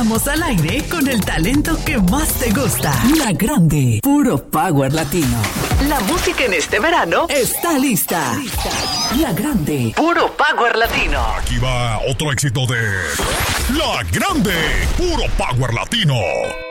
Estamos al aire con el talento que más te gusta. La Grande, puro power latino. La música en este verano está lista. La Grande, puro power latino. Aquí va otro éxito de La Grande, puro power latino.